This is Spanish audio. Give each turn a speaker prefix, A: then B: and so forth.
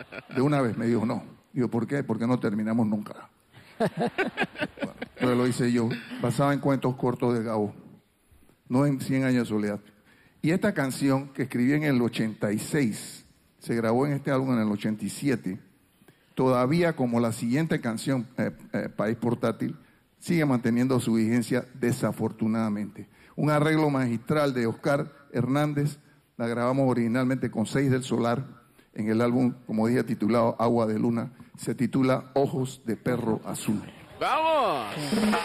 A: De una vez me dijo, no. Digo, ¿por qué? Porque no terminamos nunca. Bueno, pero lo hice yo, basado en cuentos cortos de Gabo, no en 100 años de soledad. Y esta canción que escribí en el 86, se grabó en este álbum en el 87, todavía como la siguiente canción, País Portátil, sigue manteniendo su vigencia desafortunadamente. Un arreglo magistral de Oscar Hernández, la grabamos originalmente con 6 del Solar, en el álbum, como dije, titulado Agua de Luna, se titula Ojos de Perro Azul.
B: ¡Vamos!